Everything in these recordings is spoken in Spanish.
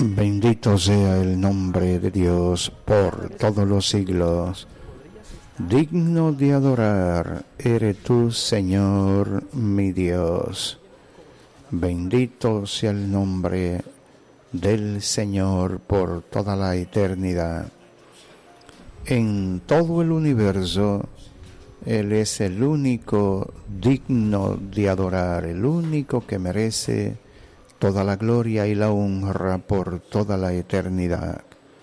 Bendito sea el nombre de Dios por todos los siglos. Digno de adorar eres tú, Señor, mi Dios. Bendito sea el nombre del Señor por toda la eternidad. En todo el universo, Él es el único digno de adorar, el único que merece toda la gloria y la honra por toda la eternidad.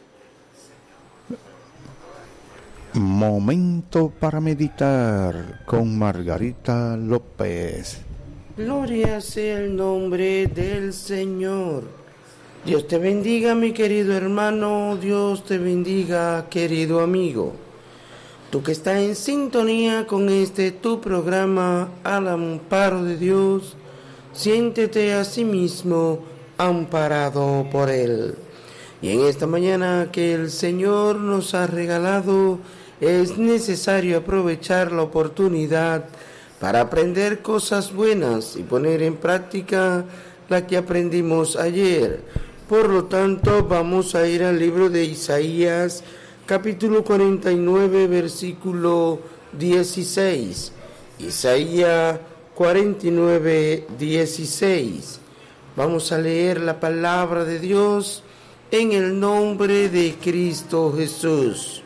Momento para meditar con Margarita López. Gloria sea el nombre del Señor. Dios te bendiga, mi querido hermano. Dios te bendiga, querido amigo. Tú que estás en sintonía con tu programa Al Amparo de Dios, siéntete a sí mismo amparado por Él. Y en esta mañana que el Señor nos ha regalado, es necesario aprovechar la oportunidad para aprender cosas buenas y poner en práctica la que aprendimos ayer. Por lo tanto, vamos a ir al libro de Isaías, capítulo 49, versículo 16. Isaías 49, 16. Vamos a leer la palabra de Dios en el nombre de Cristo Jesús.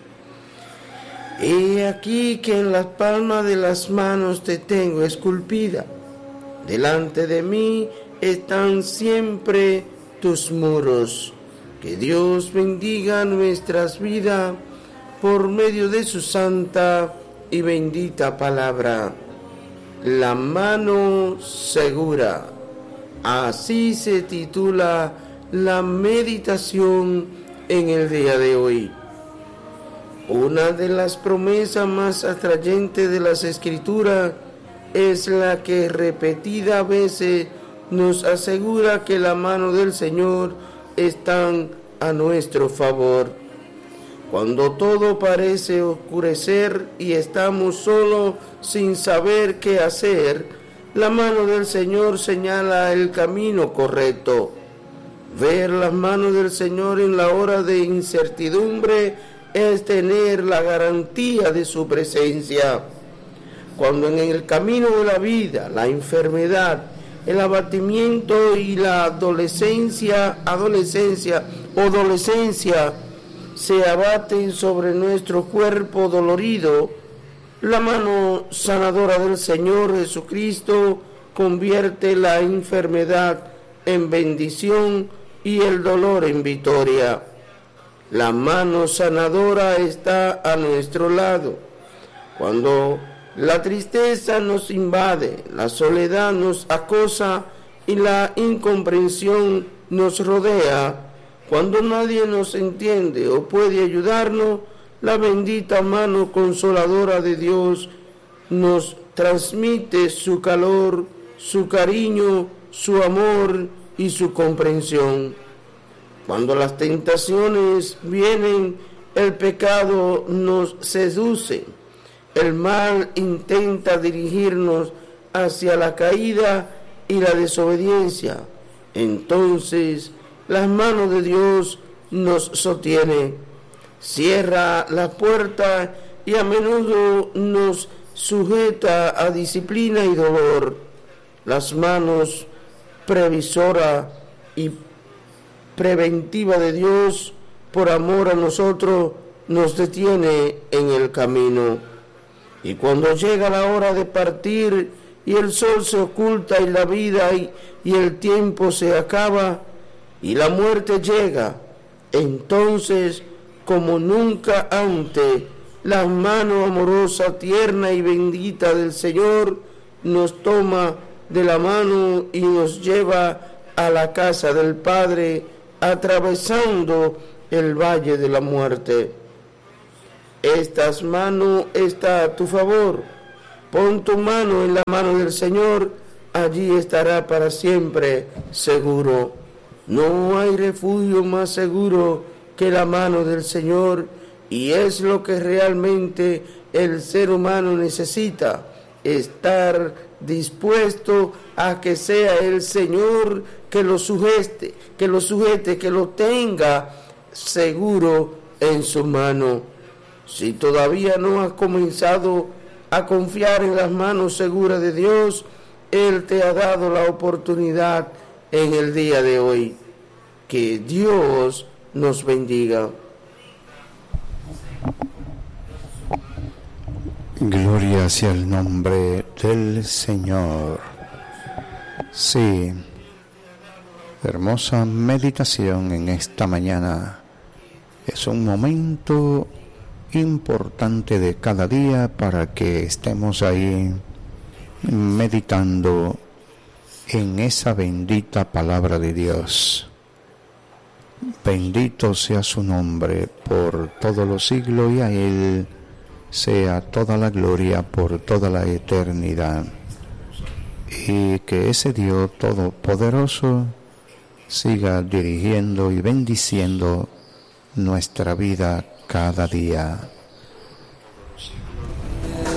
He aquí que en las palmas de las manos te tengo esculpida. Delante de mí están siempre tus muros. Que Dios bendiga nuestras vidas por medio de su santa y bendita palabra. La mano segura. Así se titula la meditación en el día de hoy. Una de las promesas más atrayentes de las Escrituras es la que repetida veces nos asegura que la mano del Señor está a nuestro favor. Cuando todo parece oscurecer y estamos solos sin saber qué hacer, la mano del Señor señala el camino correcto. Ver las manos del Señor en la hora de incertidumbre es tener la garantía de su presencia. Cuando en el camino de la vida, la enfermedad, el abatimiento y la adolescencia se abaten sobre nuestro cuerpo dolorido, la mano sanadora del Señor Jesucristo convierte la enfermedad en bendición y el dolor en victoria. La mano sanadora está a nuestro lado. Cuando la tristeza nos invade, la soledad nos acosa y la incomprensión nos rodea, cuando nadie nos entiende o puede ayudarnos, la bendita mano consoladora de Dios nos transmite su calor, su cariño, su amor y su comprensión. Cuando las tentaciones vienen, el pecado nos seduce. El mal intenta dirigirnos hacia la caída y la desobediencia. Entonces, las manos de Dios nos sostiene, cierra la puerta y a menudo nos sujeta a disciplina y dolor. Las manos previsora y preventiva de Dios, por amor a nosotros, nos detiene en el camino. Y cuando llega la hora de partir y el sol se oculta y la vida y el tiempo se acaba y la muerte llega, entonces, como nunca antes, la mano amorosa, tierna y bendita del Señor nos toma de la mano y nos lleva a la casa del Padre, atravesando el valle de la muerte. Estas manos están a tu favor. Pon tu mano en la mano del Señor, allí estará para siempre seguro. No hay refugio más seguro que la mano del Señor, y es lo que realmente el ser humano necesita, estar dispuesto a que sea el Señor que lo sujete, que lo tenga seguro en su mano. Si todavía no has comenzado a confiar en las manos seguras de Dios, Él te ha dado la oportunidad en el día de hoy. Que Dios nos bendiga. Gloria sea el nombre del Señor. Sí, hermosa meditación en esta mañana. Es un momento importante de cada día para que estemos ahí meditando en esa bendita palabra de Dios. Bendito sea su nombre por todos los siglos y a Él sea toda la gloria por toda la eternidad. Y que ese Dios todopoderoso siga dirigiendo y bendiciendo nuestra vida cada día.